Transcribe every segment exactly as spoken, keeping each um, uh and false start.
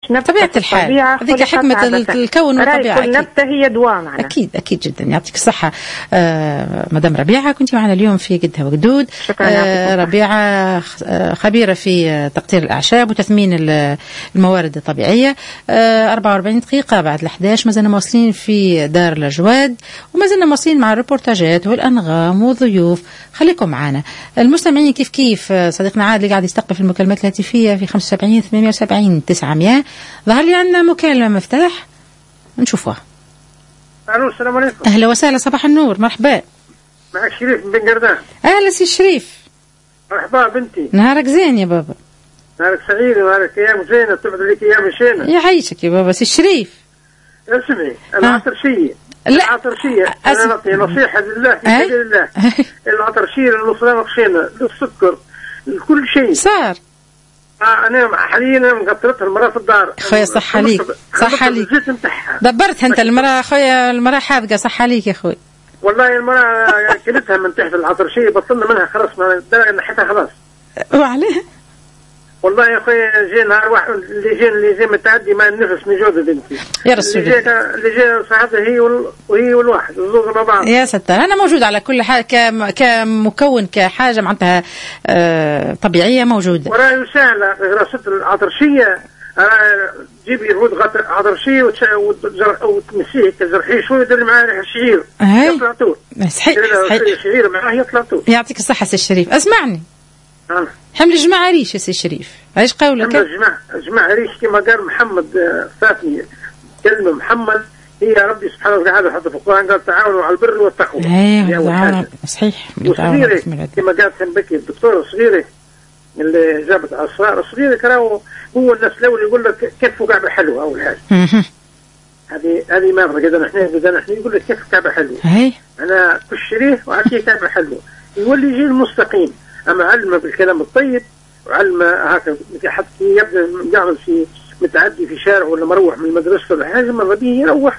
نبتة طبيعة الحال، هذيك حكمة الكون والطبيعة. كل نبتة هي دواء معنا. أكيد أكيد جدا. يعطيك الصحة آه مدام ربيعة، كنت معنا اليوم في قدها وقدود. آه ربيعة خبيرة في تقطير الأعشاب وتثمين الموارد الطبيعية. آه أربعة وأربعين دقيقة بعد الأحداش، ما زلنا مواصلين في دار الأجواد، وما زلنا مواصلين مع الريبورتاجات والأنغام والضيوف. خليكم معنا المستمعين. كيف كيف صديقنا عادل قاعد يستقبل في المكالمات الهاتفية في خمسة وسبعين ثمانية وسبعين تسعمائة. ظهر لي عندنا مكالمة مفتاح نشوفها. الو السلام عليكم. اهلا وسهلا، صباح النور، مرحبا. معك شريف من بن قردان. اهلا سي شريف. مرحبا بنتي. نهارك زين يا بابا. نهارك سعيد ونهارك ايام زينه، تبعد لك ايام شينه. يعيشك يا بابا. سي شريف اسمعي، العطرشيه العطرشيه انا نعطي نصيحه لله في سبيل الله. العطرشيه للنصران خشينه للسكر لكل شيء صار. آه انا حاليا مقطرتها المراه في الدار. خويا صح عليك، صح عليك. دبرت انت المراه خويا، المراه حاذقه، صح عليك يا خويا. والله المراه كلتها من تحت العطرشيه، بطلنا منها خلاص، ما نحيتها خلاص. وعليه والله يا اخويا جي نهار واحد اللي جي اللي جي متعدي ما النفس من جوده بنتي يا رسول الله. اللي جي صحتها هي وال... وهي والواحد الزوج مع بعض. يا ستار، انا موجود على كل حاجه كم... كمكون كحاجه معناتها آه طبيعيه موجوده. وراي سهله دراسه العطرشيه. جيبي عود عطرشيه وتمسيه تزرحيه شويه وديري معاه ريحه الشعير يطلع طول. صحيح صحيح، الشعير معاه يطلع طول. يعطيك الصحه سي الشريف. اسمعني، أه. حمل جماعة ريش يا سي الشريف، ايش قولك؟ حمل جماعة جماعة ريش كما قال محمد فاتني كلمة محمد هي ربي سبحانه وتعالى حتى في القرآن قال تعاونوا على البر والتقوى. ايوه صحيح. وصغيرة كما قالت بكي الدكتورة الصغيرة اللي جابت أسرار الصغيرة كانوا هو الناس الأول يقول لك كيف كعبة حلوة أول حاجة. هذه هذه ما قدرنا نحن قدرنا نحن يقول لك كيف كعبة حلوة. أنا كشريه وعطيه كعبة حلوة يقول لي جيل مستقيم. أما علمه بالكلام الطيب وعلمه هكذا حتى يبدأ يعمل في متعدي في شارع ولا مروح من المدرسة ولا حاجة مرة به يروح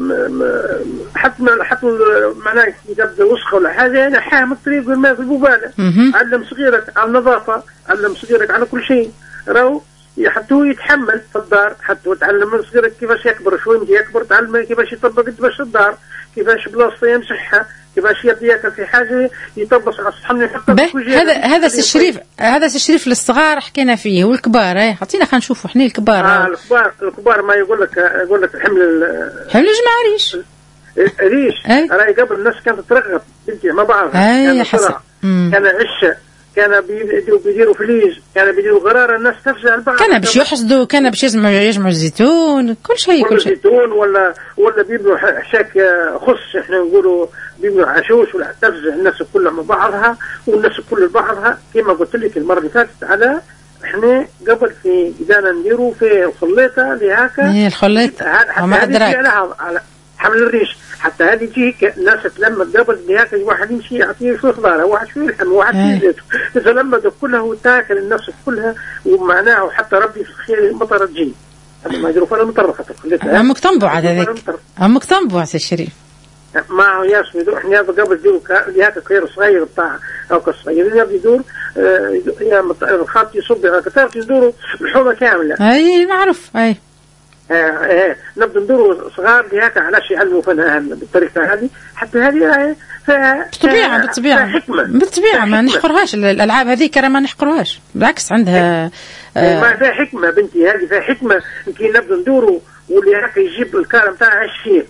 حتى حتى معناه يبدأ وسخة ولا حاجة يعني حام الطريق والماء في البوبالة. علم صغيرك على النظافة، علم صغيرك على كل شيء. راهو حتى هو يتحمل في الدار، حتى هو تعلم من صغيرك كيفاش يكبر شوي متى يكبر تعلمه كيفاش يطبق كيفاش الدار، كيفاش بلاصته يمسحها، كيفاش يبدي ياكل في حاجه يطبس على الصحن يحطها في وجهه. هذا هذا سي الشريف، هذا سي الشريف للصغار حكينا فيه، والكبار اي عطينا خلينا نشوفوا احنا الكبار. اه الكبار الكبار ما يقول لك يقول لك الحمل حمل جماعه ريش ريش راهي قبل الناس كانت ترغب بنتي ما بعرفها. اي حسن كان عشه، كان بيديروا بيديروا فليج، كان بيديروا غراره، الناس تفزع البعض. كان باش يحصدوا، كان باش يجمعوا يجمعوا الزيتون، كل شيء كل شيء. زيتون ولا ولا بيبنوا حشاك خص، احنا نقولوا بيبنوا عشوش ولا تفزع الناس كلها مع بعضها والناس كل بعضها. كما قلت لك المره اللي فاتت على احنا قبل في بدانا نديروا في الخليطه اللي هكا. هي الخليطه وما ادراك على حمل الريش. حتى هذه تجيك الناس تلمد قبل بهاك واحد يمشي يعطيه شويه خضار، واحد شويه لحم، واحد شويه زيتون، تتلمد كلها وتاكل الناس كلها ومعناها وحتى ربي في الخير المطر تجي. هذا ما يدروا فلا مطرقه الخليطه. عمك تنبع هذاك، عمك تنبع سي الشريف. ما هو ياسو احنا قبل ديروا هاك كير صغير بتاع او صغير يبدي يدور يا الخط يصب على كتار يدوروا الحومه كامله. اي معروف. اي اه اه نبدا ندوروا صغار بهاك علاش يعلموا فنها بالطريقه هذه. حتى هذه بالطبيعه بالطبيعه بالطبيعه ما نحقرهاش الالعاب هذيك، ما نحقرهاش بالعكس عندها آه ما فيها حكمه بنتي، هذه فيها حكمه. كي نبدا ندوروا واللي هاك يجيب الكار نتاعها الشير.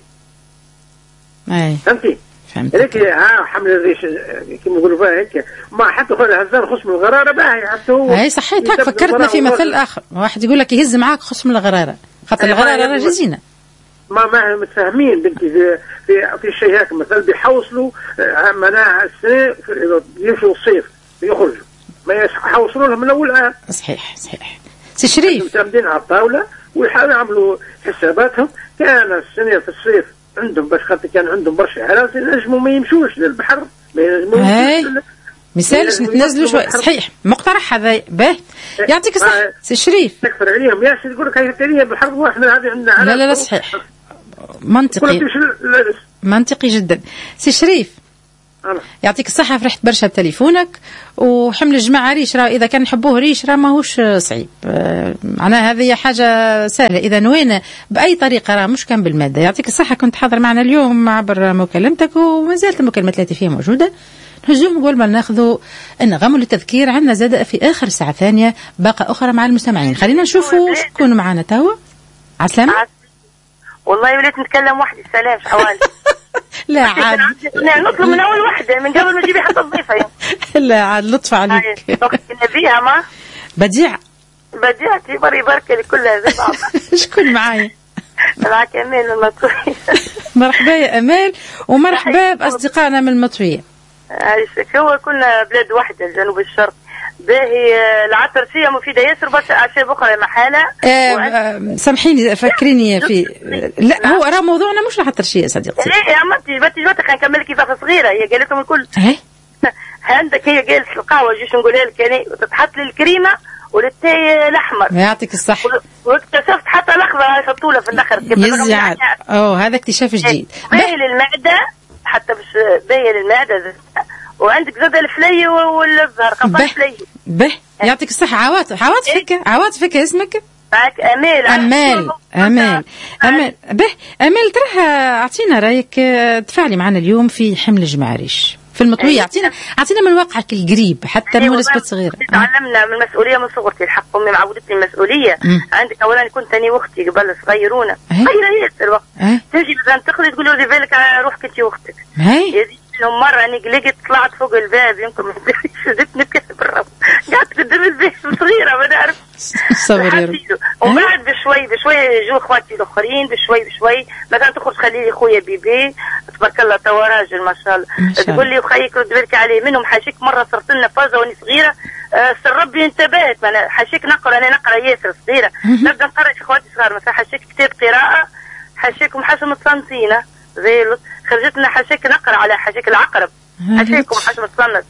اي فهمتي؟ فهمت. هيك ها حمل الريش كما يقولوا فيها هيك ما حتى خذ هزار خصم الغراره باهي حتى هو. اي صحيت هاك فكرتنا في مثل اخر، واحد يقول لك يهز معاك خصم الغراره خاطر الغراره راجل زينه. ما ما متفاهمين بنتي في في, في الشيء هيك مثلا بيحوصلوا مناعه السنه يمشوا الصيف يخرجوا ما يحوصلوا لهم من اول الان. صحيح صحيح سي شريف. متعمدين على الطاوله ويحاولوا يعملوا حساباتهم. كان السنه في الصيف عندهم باش خاطر كان عندهم برشا حراسه ينجموا ما يمشوش للبحر، ما ينجموش مثالش نتنزلوا شوي. صحيح مقترح هذا باهي. يعطيك الصحة سي شريف. تكثر عليهم ياسر يقول لك هاي عليها بالحرب واحنا هذه عندنا. لا لا لا صحيح منطقي منطقي جدا سي شريف. يعطيك الصحة، فرحت برشا بتليفونك. وحمل الجماعة ريش، راه إذا كان نحبوه ريش راه ماهوش صعيب، معناها هذه حاجة سهلة إذا نوينا بأي طريقة، راه مش كان بالمادة. يعطيك الصحة، كنت حاضر معنا اليوم عبر مكالمتك وما زالت المكالمات التي فيها موجودة. نهزوهم قبل ما ناخذوا النغم للتذكير. عندنا زاد في آخر الساعة الثانية باقة أخرى مع المستمعين. خلينا نشوفوا شكون معنا توا. عسلامة. والله وليت نتكلم وحدي. السلام حوالي. لا عاد نطلب من أول وحدة من قبل ما تجيبي حتى الضيفة. لا عاد لطف عليك. نبيها ما بديع بديع تبر يبارك لي كلها زي بعض. شكون معايا؟ معك أمال من المطوية. مرحبا يا أمال، ومرحبا بأصدقائنا من المطوية. عايشك. هو كنا بلاد واحدة الجنوب الشرق، باهي العطرسية مفيدة ياسر برشا أعشاب أخرى محالة. آه سامحيني فكريني في لا هو راه موضوعنا مش العطرسية صديقتي. لا يا عمتي باتي جوتك خلينا كيفاش صغيرة هي قالت لهم الكل. عندك هي قالت القهوة جيش نقولها لك يعني وتتحط لي الكريمة والتاي الأحمر. يعطيك الصحة. واكتشفت حتى الأخضر يحطوا لها في الآخر. يزعل. أوه هذا اكتشاف جديد. باهي للمعدة حتى باش باهي للمعدة. وعندك زاد الفلي والزهر قطع الفلي. به يعطيك الصحة. عواطف عواطفك عواطفك اسمك؟ معك أمال. أمال أمال أمال به أمال ترى أعطينا رأيك تفاعلي معنا اليوم في حمل جمعريش في المطوية. أعطينا أعطينا من واقعك القريب حتى مناسبة صغيرة. تعلمنا من المسؤولية من صغرتي. الحق أمي معودتني المسؤولية. عندك أولا كنت أنا وأختي قبل صغيرون صغيرة ياسر الوقت. تجي مثلا تخرج تقول له دي بالك روحك أنت وأختك. لهم مرة أنا قلقت طلعت فوق الباب يمكن ما شدت نبكي برا قعدت قدام البيت صغيرة ما نعرف صبر. وبعد بشوي بشوي جو اخواتي الاخرين بشوي بشوي مثلا تخرج خلي لي خويا بيبي تبارك الله توا راجل ما شاء الله تقول لي وخيك رد بالك عليه منهم حاشيك مرة صرت لنا فازة واني صغيرة أه سر ربي انتبهت ما حاشيك نقرا انا نقرا ياسر صغيرة نبدا نقرا في اخواتي صغار مثلا حاشيك كتاب قراءة حاشيكم حشمة صنصينة زي خرجت لنا حاشيك نقرا على حاشيك العقرب حاشيكم حشمة صنص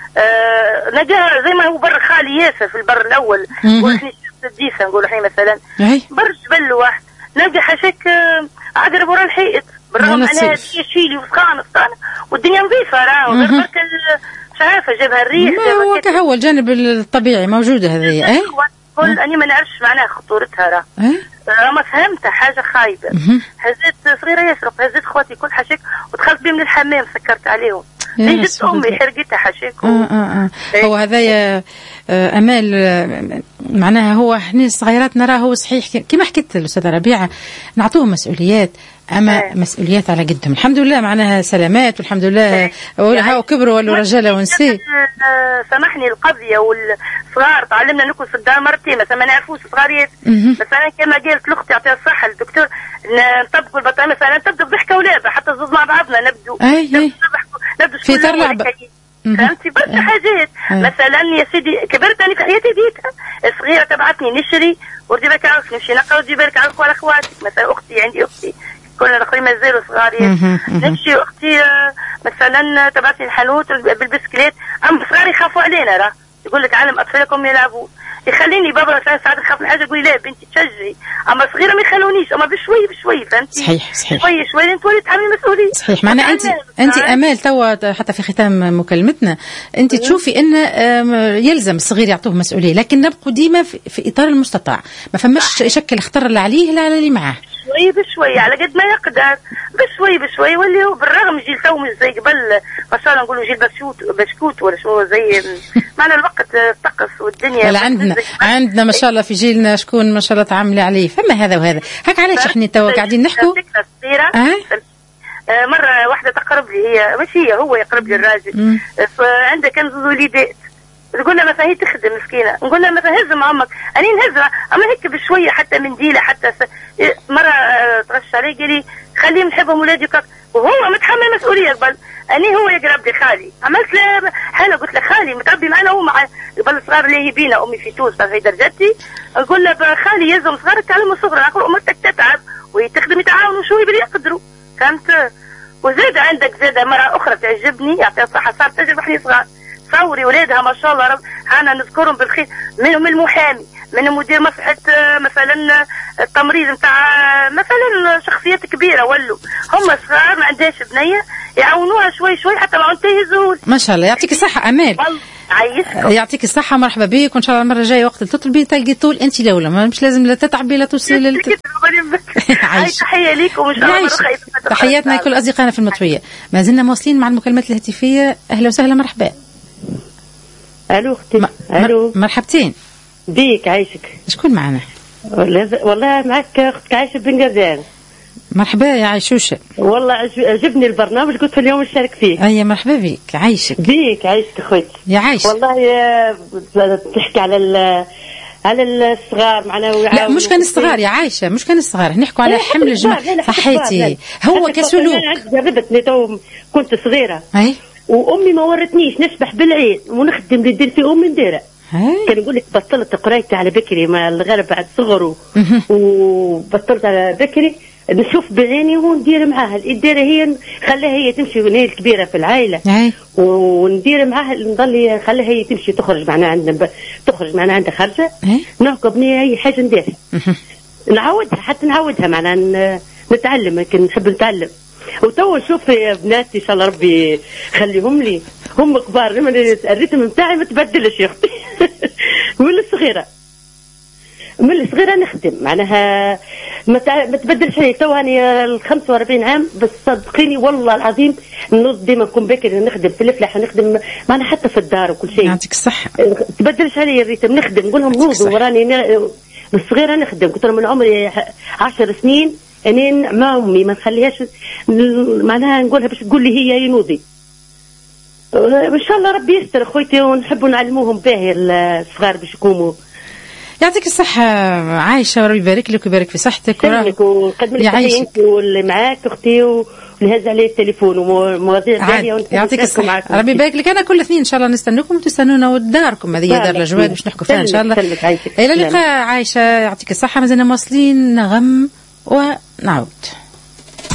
أه نجا زي ما هو بر خالي ياسر في البر الاول واحنا الديسة نقول الحين مثلا بر جبل واحد نلقى حاشيك أه عقرب ورا الحيط بالرغم انها شيلي وسخانه سخانه والدنيا نظيفه راه غير برك مش عارفه جابها الريح ما هو كهو الجانب الطبيعي موجوده هذه اي كل اني ما نعرفش معناها خطورتها راه راه ما فهمتها حاجه خايبه هزيت صغيره ياسر هزيت اخواتي كل حاشيك ودخلت بهم للحمام سكرت عليهم جت امي حرقتها حاشيك و... آه آه آه. هو هذايا آه امال آه معناها هو احنا صغيراتنا راه هو صحيح كما حكيت الاستاذه ربيعه نعطوهم مسؤوليات اما آه. مسؤوليات على قدهم الحمد لله معناها سلامات والحمد لله هاو كبروا ولا رجاله ونساء. سامحني القضيه والصغار تعلمنا نكون في الدار مرتين مثلا ما نعرفوش صغاريات مثلا كما قالت الاخت يعطيها الصحه الدكتور نطبقوا البطانه مثلا تبدا بضحكه ولعبه حتى زوز مع بعضنا نبدو اي اي نبدو في تر لعبه فهمتي برشا حاجات مثلا يا سيدي كبرت انا في حياتي ديتها الصغيره تبعتني نشري وردي بالك عاوز نمشي نقرا ودي بالك عاوز على اخواتك مثلا اختي عندي اختي كل الاخرين مازالوا صغارين نمشي اختي مثلا تبعتني الحانوت بالبسكليت اما صغاري يخافوا علينا راه يقول لك علم اطفالكم يلعبوا يخليني بابا مثلا ساعات نخاف من حاجه يقول لي لا بنتي تشجعي اما صغيره ما يخلونيش اما بشوي بشوي فهمتي صحيح صحيح شوي شوي انت وليت تحملي مسؤوليه صحيح معناها انت انت امال توا حتى في ختام مكالمتنا انت تشوفي ان يلزم الصغير يعطوه مسؤوليه لكن نبقوا ديما في اطار المستطاع ما فماش يشكل خطر اللي عليه لا على اللي معاه بشوي بشوي على قد ما يقدر بشوي بشوي واللي هو بالرغم جيل تو مش زي قبل ما شاء الله نقولوا جيل بشكوت بشكوت ولا شو زي معنا الوقت الطقس والدنيا عندنا عندنا ما شاء الله في جيلنا شكون ما شاء الله تعاملي عليه فما هذا وهذا هاك علاش احنا توا قاعدين نحكوا أه؟ مرة واحدة تقرب لي هي مش هي هو يقرب لي الراجل عنده كان زوز وليدات تقول لها مثلا هي تخدم مسكينه نقول لها مثلا هز مع امك اني نهزها اما هيك بشويه حتى منديله حتى س... مره تغش علي قال لي خليهم نحبهم ولادي وهو متحمل مسؤوليه قبل اني هو يقرب لي خالي عملت له حاله قلت له خالي متربي معنا هو مع قبل صغار اللي يبينا امي في تونس في درجتي نقول له خالي يلزم صغارك تعلموا صغرى نقول امتك تتعب وهي تخدم يتعاونوا شوي باللي يقدروا فهمت وزاد عندك زاد مره اخرى تعجبني يعطيها الصحه صارت تجرب احنا صغار صوري ولادها ما شاء الله رب انا نذكرهم بالخير منهم المحامي منهم مدير مصلحه مثلا التمريض نتاع مثلا شخصيات كبيره ولوا هم صغار ما عندهاش بنيه يعاونوها شوي شوي حتى معناتها يهزوا. ما شاء الله يعطيك الصحه امال. عايشكم. يعطيك الصحه مرحبا بك وان شاء الله المره الجايه وقت تطلبي تلقي طول انت الاولى مش لازم لا تتعبي لا توصلي لل... عايش تحيه ليكم وان شاء الله خير. تحياتنا لكل اصدقائنا في المطويه. ما زلنا مواصلين مع المكالمات الهاتفيه. اهلا وسهلا مرحبا. الو اختي. م... الو مرحبتين بيك. عايشك. شكون معنا؟ والله معك اختك عايشه بن قردان. مرحبا يا عايشوشه. والله عجبني البرنامج قلت اليوم نشارك فيه. اي مرحبا بك. عايشك بيك. عايشك اخوتي يا عايش. والله يا تحكي على ال على الصغار معنا. لا مش كان الصغار يا عايشه مش كان الصغار نحكوا على حمل الجماعه صحيتي هو كسلوك. جربتني تو كنت صغيره اي وامي ما ورتنيش نسبح بالعين ونخدم اللي ندير في امي نديرها. كان يقول لك بطلت قرايتي على بكري ما الغرب بعد صغره وبطلت على بكري نشوف بعيني وندير معاها الديره هي خليها هي تمشي وهي الكبيره في العائله وندير معاها نضل خليها هي تمشي تخرج معنا عندنا تخرج معنا عندها خارجه نعقبني اي حاجه نديرها نعودها حتى نعودها معنا نتعلم يمكن نحب نتعلم. وتو نشوف بناتي ان شاء الله ربي يخليهم لي هم كبار الريتم نتاعي ما تبدلش يا اختي. من الصغيره من الصغيره نخدم معناها ما تبدلش لي تو هاني ال خمسة وأربعين عام بس صدقيني والله العظيم نوض ديما نكون بكري نخدم في الفلاحه نخدم معنا حتى في الدار وكل شيء. يعطيك الصحه. تبدلش علي الريتم نخدم نقول لهم نوضوا وراني الصغيره نخدم قلت لهم من عمري عشر سنين انين مع امي ما نخليهاش معناها نقولها باش تقول لي هي ينوضي. ان شاء الله ربي يستر اخويتي ونحبوا نعلموهم باهي الصغار باش يقوموا. يعطيك الصحة عايشة وربي يبارك لك ويبارك في صحتك وقدم لك تحية انت واللي معاك اختي واللي عليه التليفون ومواضيع ثانية. يعطيك الصحة ربي يبارك لك. أنا كل اثنين إن شاء الله نستنوكم وتستنونا وداركم هذه دار الأجواد باش نحكوا فيها إن شاء الله. إلى اللقاء عايشة. يعطيك الصحة. مازلنا مواصلين نغم ونعود.